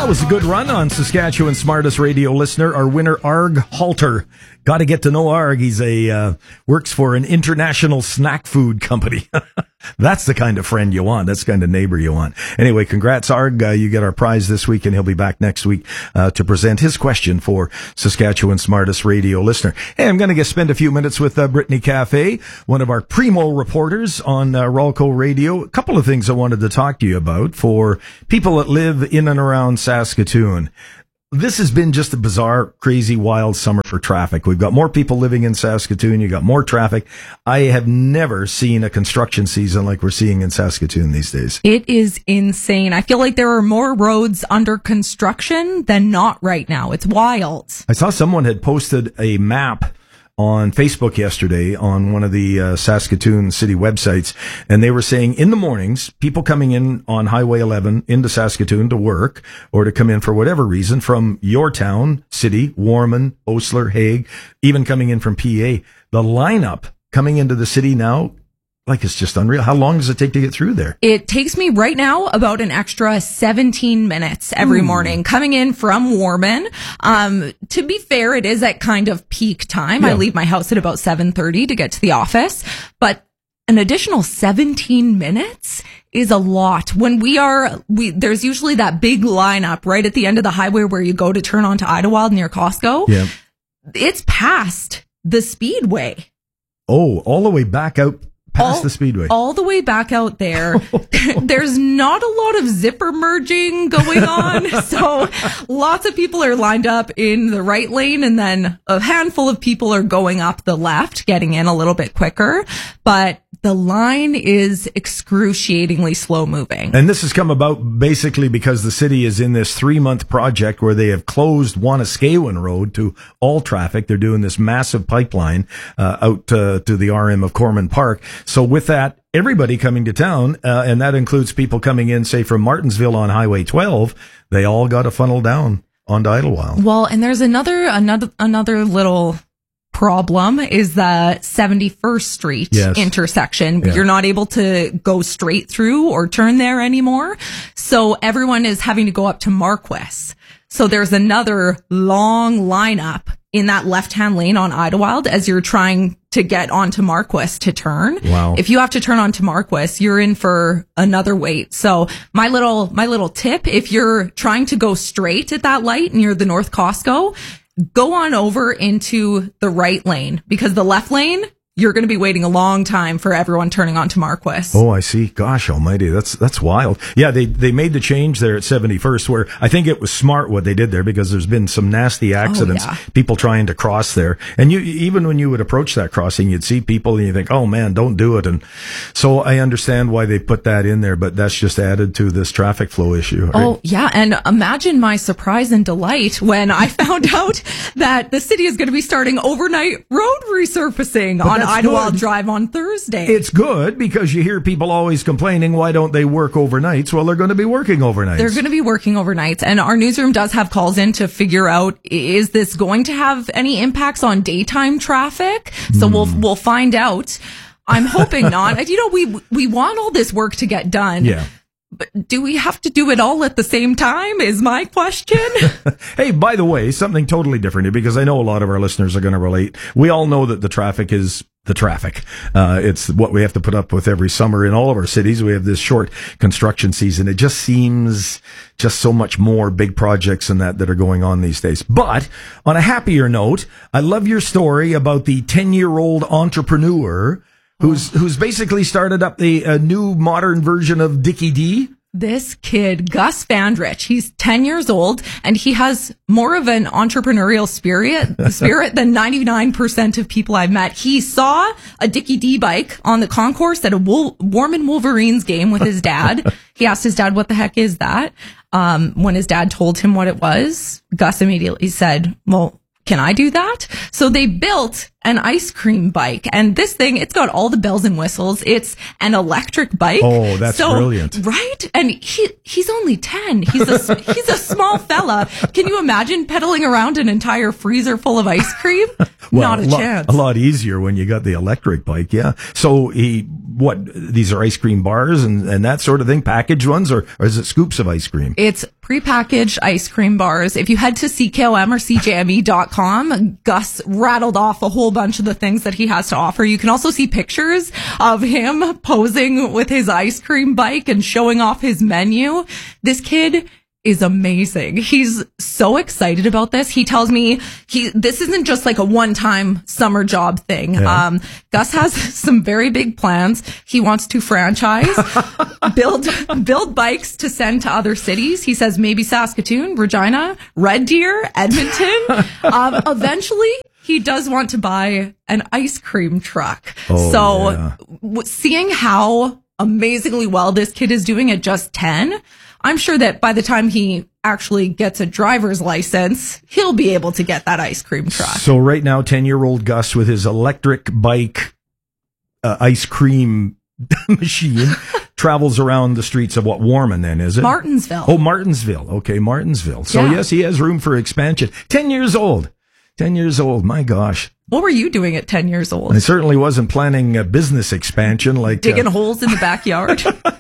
That was a good run on Saskatchewan's smartest radio listener. Our winner, Arg Halter. Got to get to know Arg. He's works for an international snack food company. That's the kind of friend you want. That's the kind of neighbor you want. Anyway, congrats, Arg. You get our prize this week, and he'll be back next week to present his question for Saskatchewan's smartest radio listener. Hey, I'm going to spend a few minutes with Brittany Cafe, one of our primo reporters on Rolco Radio. A couple of things I wanted to talk to you about for people that live in and around Saskatoon. This has been just a bizarre, crazy, wild summer for traffic. We've got more people living in Saskatoon. You got more traffic. I have never seen a construction season like we're seeing in Saskatoon these days. It is insane. I feel like there are more roads under construction than not right now. It's wild. I saw someone had posted a map on Facebook yesterday on one of the Saskatoon city websites, and they were saying in the mornings, people coming in on Highway 11 into Saskatoon to work or to come in for whatever reason from your town, city, Warman, Osler, Hague, even coming in from PA, the lineup coming into the city now, like, it's just unreal. How long does it take to get through there? It takes me right now about an extra 17 minutes every morning coming in from Warman. To be fair, it is at kind of peak time. Yeah. I leave my house at about 7:30 to get to the office, but an additional 17 minutes is a lot. When there's usually that big lineup right at the end of the highway where you go to turn onto Idlewild near Costco. Yeah. It's past the Speedway. Oh, all the way back out past the Speedway. All the way back out there. There's not a lot of zipper merging going on. So lots of people are lined up in the right lane, and then a handful of people are going up the left, getting in a little bit quicker. But the line is excruciatingly slow moving. And this has come about basically because the city is in this 3-month project where they have closed Wanuskewin Road to all traffic. They're doing this massive pipeline out to the RM of Corman Park. So with that, everybody coming to town, and that includes people coming in, say, from Martensville on Highway 12, they all got to funnel down onto Idlewild. Well, and there's another little problem is the 71st Street intersection. Yeah. You're not able to go straight through or turn there anymore. So everyone is having to go up to Marquess. So there's another long lineup in that left-hand lane on Idlewild as you're trying to get onto Marquess to turn. Wow. If you have to turn onto Marquess, you're in for another wait. So my little tip, if you're trying to go straight at that light near the North Costco, go on over into the right lane, because the left lane, you're going to be waiting a long time for everyone turning onto Marquess. Oh, I see. Gosh almighty. That's wild. Yeah, they made the change there at 71st, where I think it was smart what they did there, because there's been some nasty accidents, people trying to cross there. And even when you would approach that crossing, you'd see people and you think, oh man, don't do it. And so I understand why they put that in there, but that's just added to this traffic flow issue. Right? Oh yeah. And imagine my surprise and delight when I found out that the city is going to be starting overnight road resurfacing on Idlewild Drive on Thursday. It's good, because you hear people always complaining, why don't they work overnights? Well, they're going to be working overnights. They're going to be working overnights. And our newsroom does have calls in to figure out, is this going to have any impacts on daytime traffic? So we'll find out. I'm hoping not. You know, we want all this work to get done. Yeah. But do we have to do it all at the same time is my question. Hey, by the way, something totally different here, because I know a lot of our listeners are going to relate. We all know that the traffic is the traffic. It's what we have to put up with every summer in all of our cities. We have this short construction season. It just seems just so much more big projects and that are going on these days. But on a happier note, I love your story about the 10-year-old entrepreneur who's basically started up the new modern version of Dickie D. This kid, Gus Vandrich, he's 10 years old, and he has more of an entrepreneurial spirit than 99% of people I've met. He saw a Dickie D bike on the concourse at a Warman Wolverines game with his dad. He asked his dad, what the heck is that? When his dad told him what it was, Gus immediately said, well, can I do that? So they built an ice cream bike. And this thing, it's got all the bells and whistles. It's an electric bike. Oh, that's brilliant. Right? And he's only 10. He's a small fella. Can you imagine pedaling around an entire freezer full of ice cream? Well, Not a chance. A lot easier when you got the electric bike, yeah. So these are ice cream bars and that sort of thing, packaged ones, or is it scoops of ice cream? It's prepackaged ice cream bars. If you head to CKOM or CJME.com, Gus rattled off a whole bunch of the things that he has to offer. You can also see pictures of him posing with his ice cream bike and showing off his menu. This kid is amazing. He's so excited about this. He tells me this isn't just like a one-time summer job thing. Yeah. Gus has some very big plans. He wants to franchise, build bikes to send to other cities. He says maybe Saskatoon, Regina, Red Deer, Edmonton. Eventually, he does want to buy an ice cream truck. Seeing how amazingly well this kid is doing at just 10, I'm sure that by the time he actually gets a driver's license, he'll be able to get that ice cream truck. So right now, 10-year-old Gus with his electric bike ice cream machine travels around the streets of Warman then, is it? Martinsville. Oh, Martinsville. Okay, Martinsville. So yes, he has room for expansion. 10 years old. 10 years old. My gosh. What were you doing at 10 years old? I certainly wasn't planning a business expansion like digging holes in the backyard.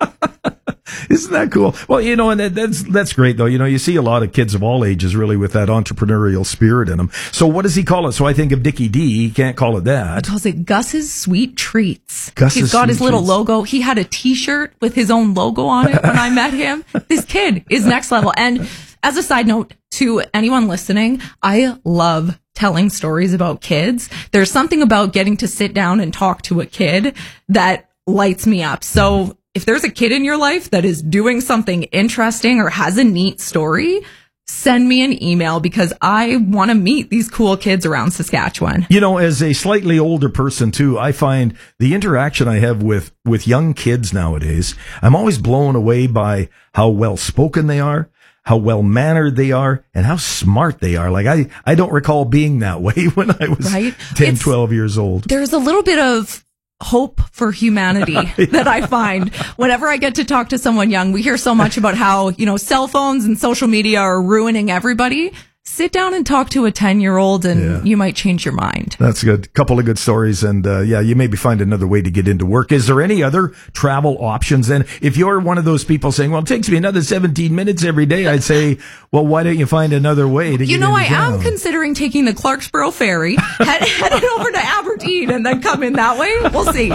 Isn't that cool? Well, and that's great though. You see a lot of kids of all ages really with that entrepreneurial spirit in them. So what does he call it? So I think of Dickie D, he can't call it that. He calls it Gus's Sweet Treats. He's got his little logo. He had a t-shirt with his own logo on it when I met him. This kid is next level. And as a side note to anyone listening, I love telling stories about kids. There's something about getting to sit down and talk to a kid that lights me up. So if there's a kid in your life that is doing something interesting or has a neat story, send me an email because I want to meet these cool kids around Saskatchewan. As a slightly older person too, I find the interaction I have with young kids nowadays, I'm always blown away by how well spoken they are, how well mannered they are, and how smart they are. Like I don't recall being that way when I was 10, 12 years old. There's a little bit of hope for humanity that I find whenever I get to talk to someone young. We hear so much about how, cell phones and social media are ruining everybody. Sit down and talk to a 10-year-old and you might change your mind. That's good. Couple of good stories. And you maybe find another way to get into work. Is there any other travel options? And if you're one of those people saying, well, it takes me another 17 minutes every day, I'd say, well, why don't you find another way to get into town? I am considering taking the Clarksboro ferry, heading over to Aberdeen and then come in that way. We'll see.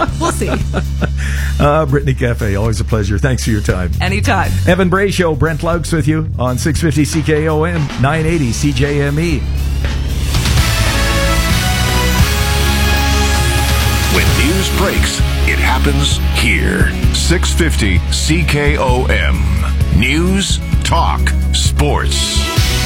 Brittany Cafe, always a pleasure. Thanks for your time. Anytime. Evan Bray Show, Brent Laux with you on 650 CKOM, 980 CJME. When news breaks, it happens here. 650 CKOM. News, talk, sports.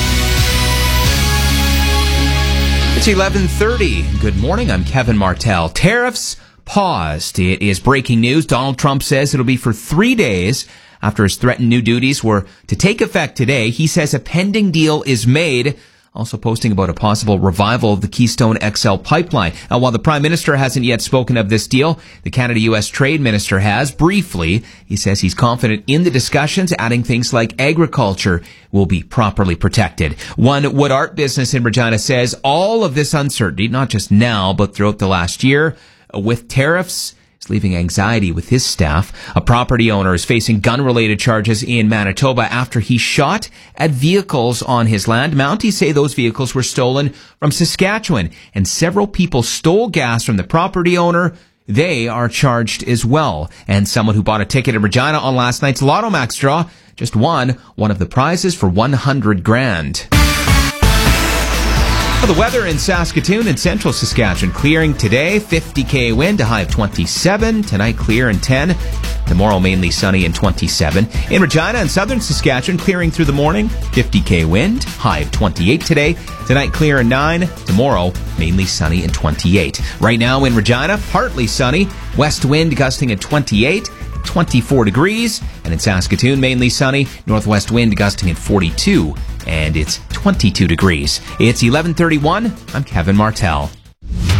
It's 11:30. Good morning. I'm Kevin Martell. Tariffs paused. It is breaking news. Donald Trump says it'll be for 3 days after his threatened new duties were to take effect today. He says a pending deal is made. Also posting about a possible revival of the Keystone XL pipeline. While the Prime Minister hasn't yet spoken of this deal, the Canada-U.S. Trade Minister has briefly. He says he's confident in the discussions, adding things like agriculture will be properly protected. One wood art business in Regina says all of this uncertainty, not just now, but throughout the last year, with tariffs, is leaving anxiety with his staff. A property owner is facing gun-related charges in Manitoba after he shot at vehicles on his land. Mounties say those vehicles were stolen from Saskatchewan, and several people stole gas from the property owner. They are charged as well. And someone who bought a ticket in Regina on last night's Lotto Max draw just won one of the prizes for $100,000. The weather in Saskatoon and central Saskatchewan clearing today, 50 km wind, a high of 27. Tonight clear and 10. Tomorrow mainly sunny and 27. In Regina and southern Saskatchewan clearing through the morning, 50 km wind, high of 28 today. Tonight clear and 9. Tomorrow mainly sunny and 28. Right now in Regina, partly sunny. West wind gusting at 28. 24 degrees, and in Saskatoon, mainly sunny, northwest wind gusting at 42, and it's 22 degrees. It's 11:31. I'm Kevin Martell.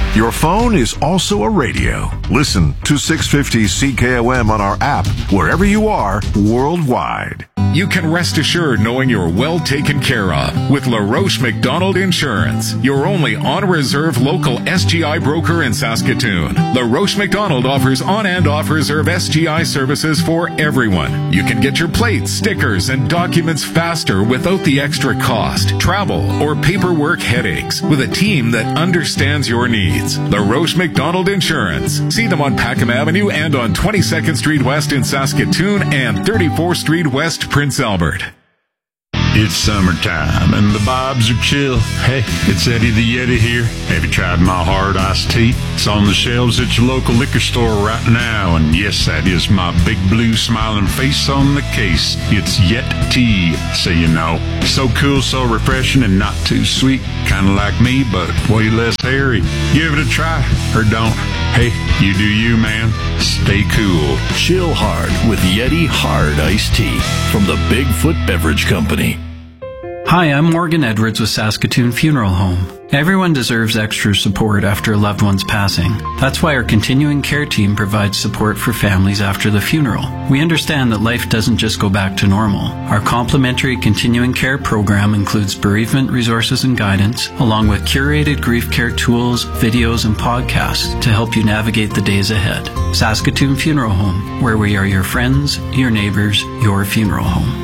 Your phone is also a radio. Listen to 650 CKOM on our app wherever you are worldwide. You can rest assured knowing you're well taken care of with LaRoche McDonald Insurance, your only on-reserve local SGI broker in Saskatoon. LaRoche McDonald offers on and off-reserve SGI services for everyone. You can get your plates, stickers, and documents faster without the extra cost, travel, or paperwork headaches with a team that understands your needs. LaRoche McDonald Insurance. See them on Packham Avenue and on 22nd Street West in Saskatoon and 34th Street West, Prince Albert. It's summertime and the vibes are chill. Hey, it's Eddie the Yeti here. Have you tried my hard iced tea? It's on the shelves at your local liquor store right now. And yes, that is my big blue smiling face on the case. It's Yeti, so you know. So cool, so refreshing, and not too sweet. Kind of like me, but way less hairy. Give it a try, or don't. Hey, you do you, man. Stay cool. Chill hard with Yeti Hard Iced Tea from the Bigfoot Beverage Company. Hi, I'm Morgan Edwards with Saskatoon Funeral Home. Everyone deserves extra support after a loved one's passing. That's why our continuing care team provides support for families after the funeral. We understand that life doesn't just go back to normal. Our complimentary continuing care program includes bereavement resources and guidance, along with curated grief care tools, videos, and podcasts to help you navigate the days ahead. Saskatoon Funeral Home, where we are your friends, your neighbors, your funeral home.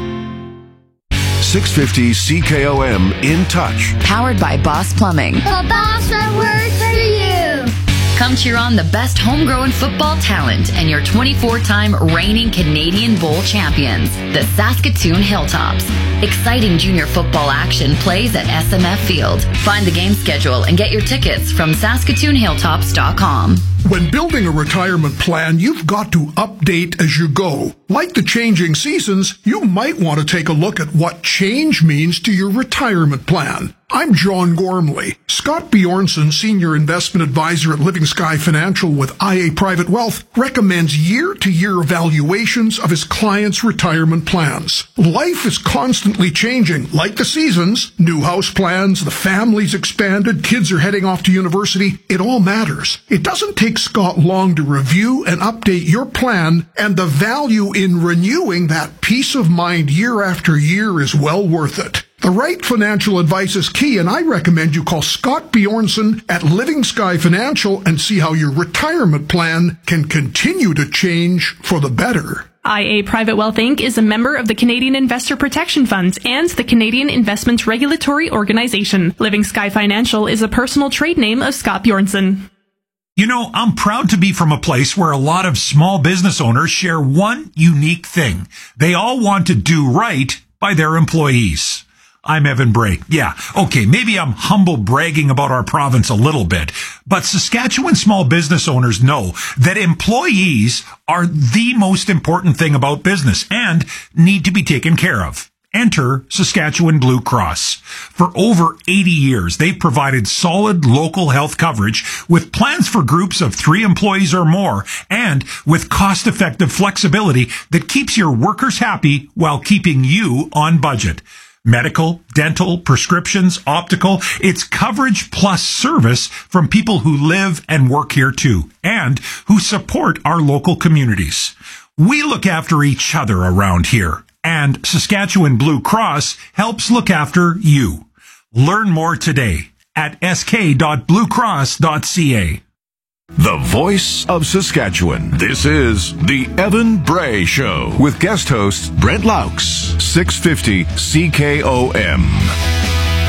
650 CKOM In Touch. Powered by Boss Plumbing. The boss that works for you. Come cheer on the best homegrown football talent and your 24-time reigning Canadian Bowl champions, the Saskatoon Hilltops. Exciting junior football action plays at SMF Field. Find the game schedule and get your tickets from SaskatoonHilltops.com. When building a retirement plan, you've got to update as you go. Like the changing seasons, you might want to take a look at what change means to your retirement plan. I'm John Gormley. Scott Bjornson, Senior Investment Advisor at Living Sky Financial with IA Private Wealth, recommends year-to-year evaluations of his clients' retirement plans. Life is constantly changing, like the seasons. New house plans, the family's expanded, kids are heading off to university. It all matters. It doesn't take Scott long to review and update your plan, and the value in renewing that peace of mind year after year is well worth it. The right financial advice is key, and I recommend you call Scott Bjornson at Living Sky Financial and see how your retirement plan can continue to change for the better. IA Private Wealth Inc. is a member of the Canadian Investor Protection Funds and the Canadian Investments Regulatory Organization. Living Sky Financial is a personal trade name of Scott Bjornson. You know, I'm proud to be from a place where a lot of small business owners share one unique thing. They all want to do right by their employees. I'm Evan Bray. Yeah, okay, maybe I'm humble bragging about our province a little bit, but Saskatchewan small business owners know that employees are the most important thing about business and need to be taken care of. Enter Saskatchewan Blue Cross. For over 80 years, they've provided solid local health coverage with plans for groups of 3 employees or more and with cost-effective flexibility that keeps your workers happy while keeping you on budget. Medical, dental, prescriptions, optical, it's coverage plus service from people who live and work here too, and who support our local communities. We look after each other around here, and Saskatchewan Blue Cross helps look after you. Learn more today at sk.bluecross.ca. The voice of Saskatchewan. This is the Evan Bray Show with guest host Brent Laux, 650 CKOM.